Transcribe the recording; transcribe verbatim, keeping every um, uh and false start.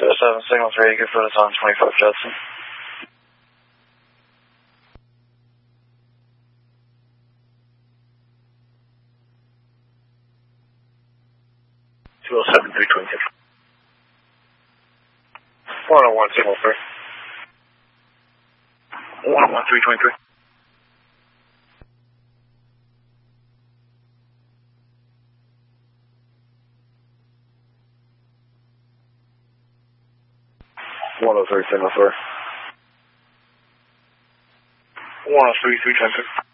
seven, signal three, good for us on twenty-five Judson. two oh seven, three twenty. one oh one, signal three. one oh one, three twenty-three. one oh three, signal three. one oh three, three ten two.